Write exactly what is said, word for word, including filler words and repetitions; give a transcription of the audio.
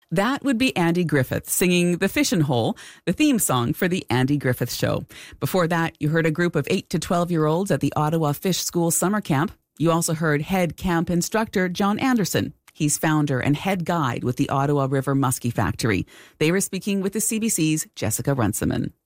That would be Andy Griffith singing The Fishin' Hole, the theme song for The Andy Griffith Show. Before that, you heard a group of eight to twelve-year-olds at the Ottawa Fish School summer camp. You also heard head camp instructor John Anderson. He's founder and head guide with the Ottawa River Muskie Factory. They were speaking with the C B C's Jessica Runciman.